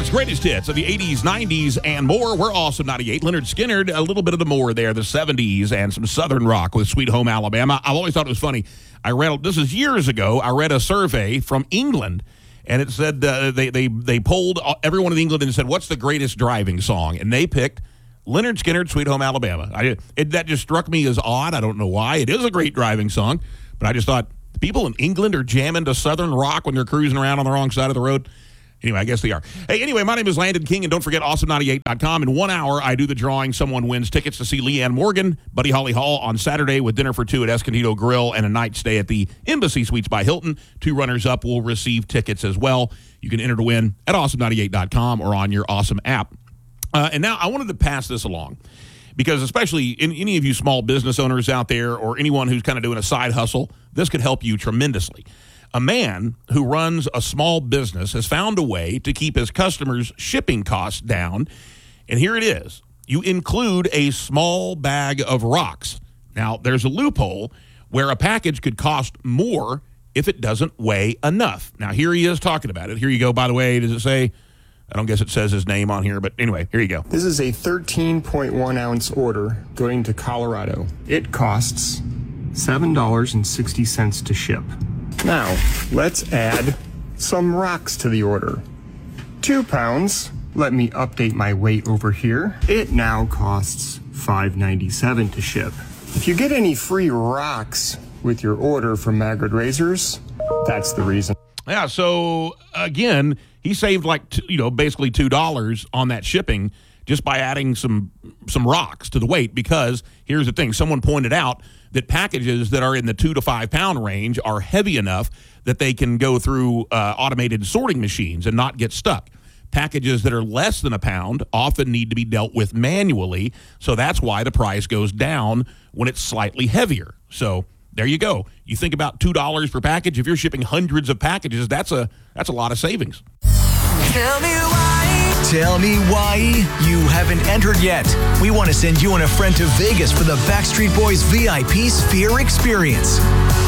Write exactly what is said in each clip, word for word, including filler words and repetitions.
Sports greatest hits of the eighties, nineties, and more. We're Awesome ninety-eight. Leonard Skinner, a little bit of the more there, the seventies, and some Southern rock with Sweet Home Alabama. I've always thought it was funny. I read, this is years ago, I read a survey from England, and it said uh, they, they, they polled everyone in England and said, what's the greatest driving song? And they picked Leonard Skinner, Sweet Home Alabama. I, it, that just struck me as odd. I don't know why. It is a great driving song, but I just thought, people in England are jamming to Southern rock when they're cruising around on the wrong side of the road. Anyway, I guess they are. Hey, anyway, my name is Landon King, and don't forget awesome ninety-eight dot com. In one hour, I do the drawing. Someone wins tickets to see Leanne Morgan, Buddy Holly Hall on Saturday with dinner for two at Escondido Grill and a night stay at the Embassy Suites by Hilton. Two runners-up will receive tickets as well. You can enter to win at awesome ninety-eight dot com or on your Awesome app. Uh, and now I wanted to pass this along because especially in any of you small business owners out there or anyone who's kind of doing a side hustle, this could help you tremendously. A man who runs a small business has found a way to keep his customers' shipping costs down. And here it is. You include a small bag of rocks. Now, there's a loophole where a package could cost more if it doesn't weigh enough. Now, here he is talking about it. Here you go. By the way, does it say? I don't guess it says his name on here, but anyway, here you go. This is a thirteen point one ounce order going to Colorado. It costs seven dollars and sixty cents to ship. Now, let's add some rocks to the order. Two pounds. Let me update my weight over here. It now costs five dollars and ninety-seven cents to ship. If you get any free rocks with your order from Magrid Razors, that's the reason. Yeah, so again, he saved like, two, you know, basically two dollars on that shipping just by adding some some rocks to the weight because here's the thing. Someone pointed out that packages that are in the two to five pound range are heavy enough that they can go through uh, automated sorting machines and not get stuck. Packages that are less than a pound often need to be dealt with manually, so that's why the price goes down when it's slightly heavier. So there you go. You think about two dollars per package. If you're shipping hundreds of packages, that's a that's a lot of savings. Tell me why. Tell me why you haven't entered yet. We want to send you and a friend to Vegas for the Backstreet Boys V I P Sphere Experience.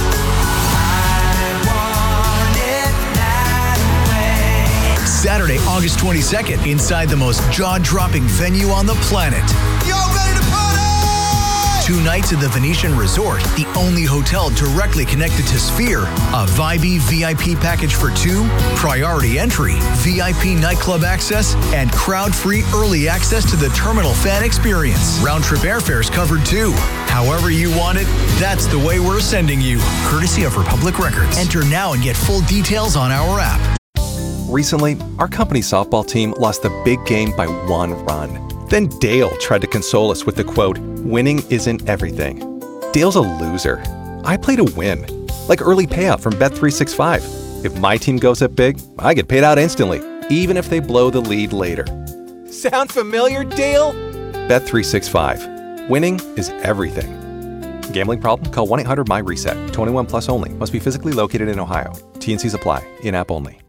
I want it that way. Saturday, August twenty-second, inside the most jaw-dropping venue on the planet. Y'all ready to party? Two nights at the Venetian Resort, the only hotel directly connected to Sphere. A Vibey V I P package for two, priority entry, V I P nightclub access, and crowd-free early access to the Terminal Fan Experience. Round-trip airfares covered too. However you want it, that's the way we're sending you. Courtesy of Republic Records. Enter now and get full details on our app. Recently, our company softball team lost the big game by one run. Then Dale tried to console us with the quote, "Winning isn't everything." Dale's a loser. I play to win. Like early payout from Bet three sixty-five. If my team goes up big, I get paid out instantly, even if they blow the lead later. Sound familiar, Dale? Bet three sixty-five. Winning is everything. Gambling problem? Call one eight hundred M Y RESET. twenty-one plus only. Must be physically located in Ohio. T and C's apply. In-app only.